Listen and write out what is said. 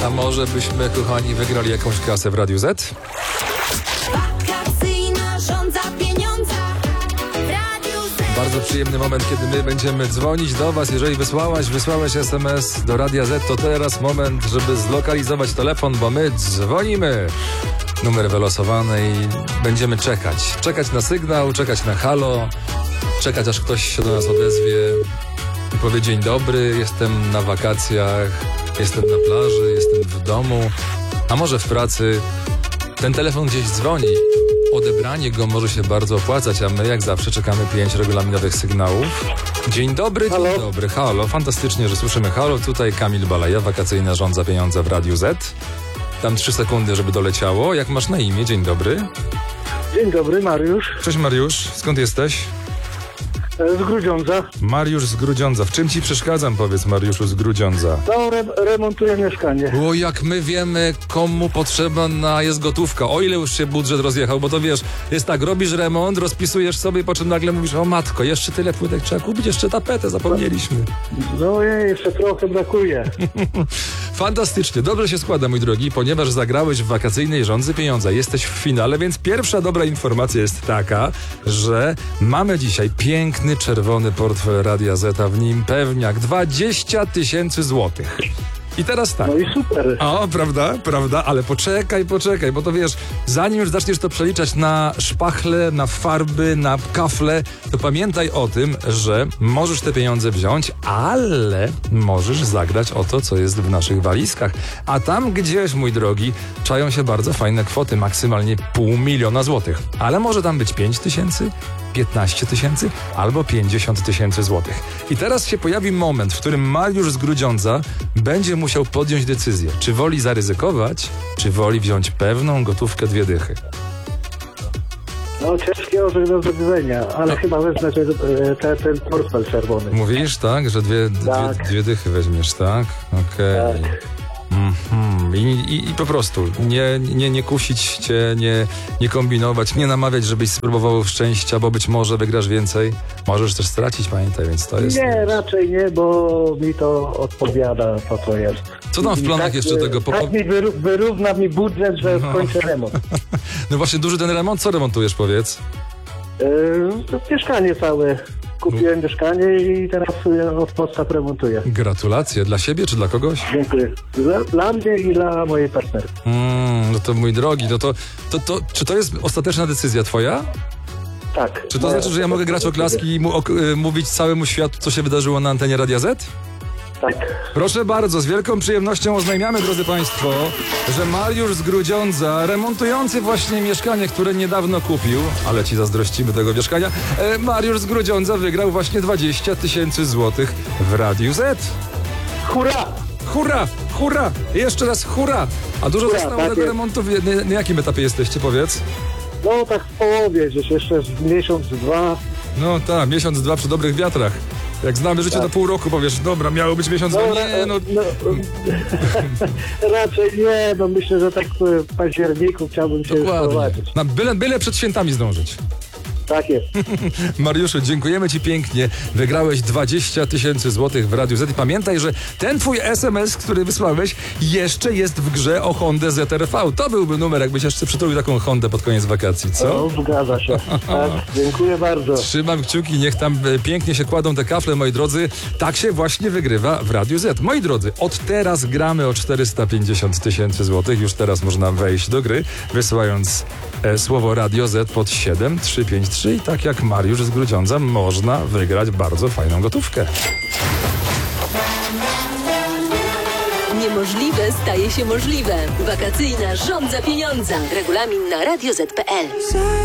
A może byśmy, kochani, wygrali jakąś kasę w Radiu Z? Wakacyjna żądza pieniądza w Radiu Z. Bardzo przyjemny moment, kiedy my będziemy dzwonić do was. Jeżeli wysłałeś SMS do Radia Z, to teraz moment, żeby zlokalizować telefon, bo my dzwonimy. Numer wylosowany i będziemy czekać. Czekać na sygnał, czekać na halo, czekać, aż ktoś się do nas odezwie i powie: dzień dobry, jestem na wakacjach, jestem na plaży, jestem w domu, a może w pracy. Ten telefon gdzieś dzwoni. Odebranie go może się bardzo opłacać, a my jak zawsze czekamy 5 regulaminowych sygnałów. Dzień dobry, Halo. Dzień dobry, halo. Fantastycznie, że słyszymy halo. Tutaj Kamil Balaja, Wakacyjna żądza pieniądza w Radiu Z. Tam 3 sekundy, żeby doleciało. Jak masz na imię? Dzień dobry. Dzień dobry, Mariusz Cześć Mariusz, skąd jesteś? z Grudziądza. Mariusz z Grudziądza. W czym ci przeszkadzam, powiedz, Mariuszu z Grudziądza? No, remontuję mieszkanie. O, jak my wiemy, komu potrzebna jest gotówka, o ile już się budżet rozjechał, bo to wiesz, jest tak, robisz remont, rozpisujesz sobie, po czym nagle mówisz: o matko, jeszcze tyle płytek trzeba kupić, jeszcze tapetę zapomnieliśmy. No, jeszcze trochę brakuje. Fantastycznie, dobrze się składa, mój drogi, ponieważ zagrałeś w Wakacyjnej żądzy pieniądza, jesteś w finale, więc pierwsza dobra informacja jest taka, że mamy dzisiaj piękny, czerwony portfel Radia Z, a w nim pewniak 20 000 złotych. I teraz tak. No i super. O, prawda, ale poczekaj, bo to wiesz, zanim już zaczniesz to przeliczać na szpachle, na farby, na kafle, to pamiętaj o tym, że możesz te pieniądze wziąć, ale możesz zagrać o to, co jest w naszych walizkach. A tam gdzieś, mój drogi, czają się bardzo fajne kwoty, maksymalnie 500 000 złotych. Ale może tam być 5 000, 15 000 albo 50 000 złotych. I teraz się pojawi moment, w którym Mariusz z Grudziądza będzie musiał podjąć decyzję, czy woli zaryzykować, czy woli wziąć pewną gotówkę 2 dychy. No, ciężkie orzech do zrobienia, ale chyba wezmę ten portfel czerwony. Mówisz, tak, że Tak. dwie dychy weźmiesz, tak? Okej. Tak. I po prostu nie kusić cię, nie kombinować, nie namawiać, żebyś spróbował szczęścia, bo być może wygrasz więcej. Możesz też stracić, pamiętaj, więc to jest... Nie, raczej nie, bo mi to odpowiada to, co jest. Co tam w I planach tak, jeszcze tego? Tak mi wyrówna mi budżet, że skończę remont. No właśnie, duży ten remont. Co remontujesz, powiedz? Mieszkanie całe. Kupiłem mieszkanie i teraz od podstaw remontuję. Gratulacje. Dla siebie czy dla kogoś? Dziękuję. Dla mnie i dla mojej partnerki. No to mój drogi, czy to jest ostateczna decyzja twoja? Tak. Czy to znaczy, że ja mogę grać oklaski i mówić całemu światu, co się wydarzyło na antenie Radia Z? Tak. Proszę bardzo, z wielką przyjemnością oznajmiamy, drodzy Państwo, że Mariusz z Grudziądza, remontujący właśnie mieszkanie, które niedawno kupił, ale ci zazdrościmy tego mieszkania, Mariusz z Grudziądza wygrał właśnie 20 000 złotych w Radiu Z. Hurra! Hurra! Hurra! Jeszcze raz hurra! A dużo Hurra, zostało tak tego jest. remontu? Na jakim etapie jesteście, powiedz? No tak w połowie, gdzieś jeszcze miesiąc, 2. No tak, miesiąc, 2 przy dobrych wiatrach. Jak znamy życie, to pół roku powiesz: dobra, miało być miesiąc, raczej nie, no myślę, że tak w październiku chciałbym się już dokładnie. prowadzić. Byle przed świętami zdążyć. Tak jest. Mariuszu, dziękujemy ci pięknie. Wygrałeś 20 000 złotych w Radiu Z. I pamiętaj, że ten twój SMS, który wysłałeś, jeszcze jest w grze o Hondę ZR-V. To byłby numer, jakbyś jeszcze przytulił taką Hondę pod koniec wakacji, co? No, zgadza się. Tak, dziękuję bardzo. Trzymam kciuki, niech tam pięknie się kładą te kafle, moi drodzy. Tak się właśnie wygrywa w Radiu Z. Moi drodzy, od teraz gramy o 450 000 złotych. Już teraz można wejść do gry, wysyłając słowo Radio Z pod 7353 i tak jak Mariusz z Grudziądza można wygrać bardzo fajną gotówkę. Niemożliwe staje się możliwe. Wakacyjna żądza pieniądza. Regulamin na radioz.pl.